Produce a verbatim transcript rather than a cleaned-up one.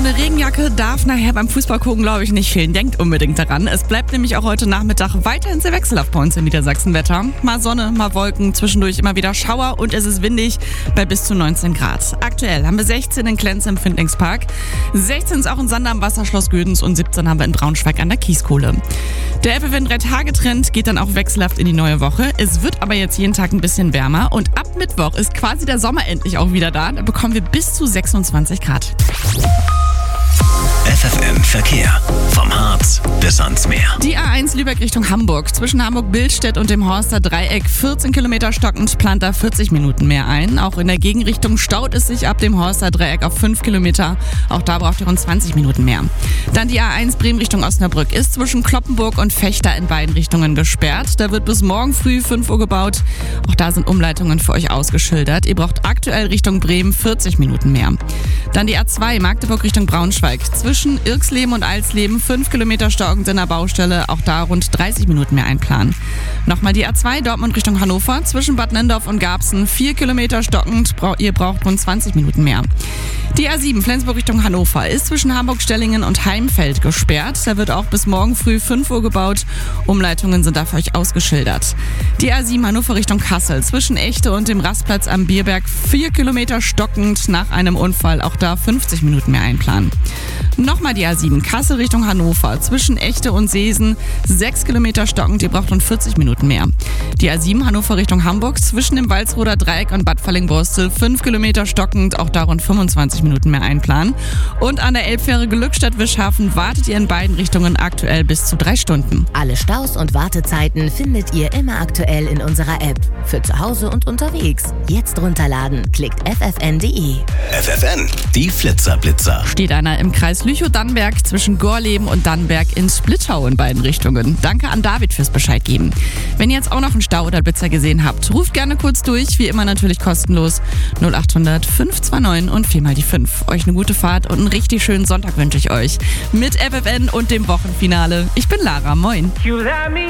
eine Regenjacke darf nachher beim Fußballgucken, glaube ich, nicht fehlen. Denkt unbedingt daran. Es bleibt nämlich auch heute Nachmittag weiterhin sehr wechselhaft bei uns im Niedersachsen-Wetter. Mal Sonne, mal Wolken, zwischendurch immer wieder Schauer und es ist windig bei bis zu neunzehn Grad. Aktuell haben wir sechzehn in Klenz im Findlingspark, sechzehn ist auch in Sander am Wasserschloss Gödens und siebzehn haben wir in Braunschweig an der Kieskole. Der F F N-Drei-Tage-Trend geht dann auch wechselhaft in die neue Woche. Es wird aber jetzt jeden Tag ein bisschen wärmer und ab Mittwoch ist quasi der Sommer endlich auch wieder da. Da bekommen wir bis zu sechsundzwanzig Grad. F F N-Verkehr. Vom Harz bis ans Meer. Die A eins Lübeck Richtung Hamburg. Zwischen Hamburg-Billstedt und dem Horster Dreieck vierzehn Kilometer stockend, plant da vierzig Minuten mehr ein. Auch in der Gegenrichtung staut es sich ab dem Horster Dreieck auf fünf Kilometer. Auch da braucht ihr rund zwanzig Minuten mehr. Dann die A eins Bremen Richtung Osnabrück ist zwischen Kloppenburg und Vechta in beiden Richtungen gesperrt. Da wird bis morgen früh fünf Uhr gebaut. Auch da sind Umleitungen für euch ausgeschildert. Ihr braucht aktuell Richtung Bremen vierzig Minuten mehr. Dann die A zwei Magdeburg Richtung Braunschweig. Zwischen Irksleben und Alsleben fünf Kilometer stockend in der Baustelle. Auch da rund dreißig Minuten mehr einplanen. Nochmal die A zwei Dortmund Richtung Hannover. Zwischen Bad Nendorf und Garbsen vier Kilometer stockend. Ihr braucht rund zwanzig Minuten mehr. Die A sieben Flensburg Richtung Hannover ist zwischen Hamburg-Stellingen und Heimfeld gesperrt. Da wird auch bis morgen früh fünf Uhr gebaut. Umleitungen sind da für euch ausgeschildert. Die A sieben Hannover Richtung Kassel. Zwischen Echte und dem Rastplatz am Bierberg vier Kilometer stockend nach einem Unfall. Auch da fünfzig Minuten mehr einplanen. Nochmal die A sieben Kassel Richtung Hannover. Zwischen Echte und Seesen sechs Kilometer stockend. Ihr braucht rund vierzig Minuten mehr. Die A sieben Hannover Richtung Hamburg. Zwischen dem Walsroder Dreieck und Bad Falling-Borstel fünf Kilometer stockend. Auch da rund fünfundzwanzig Minuten mehr einplanen. Und an der Elbfähre Glückstadt-Wischhafen wartet ihr in beiden Richtungen aktuell bis zu drei Stunden. Alle Staus und Wartezeiten findet ihr immer aktuell in unserer App. Für zu Hause und unterwegs. Jetzt runterladen. Klickt f f n punkt d e. F F N, die Flitzerblitzer. Steht einer im Kreis Lüchow-Dannenberg zwischen Gorleben und Dannenberg in Splittau in beiden Richtungen. Danke an David fürs Bescheid geben. Wenn ihr jetzt auch noch einen Stau oder Blitzer gesehen habt, ruft gerne kurz durch. Wie immer natürlich kostenlos. null acht hundert fünf zwei neun und vier mal die fünf. Euch eine gute Fahrt und einen richtig schönen Sonntag wünsche ich euch. Mit F F N und dem Wochenfinale. Ich bin Lara. Moin.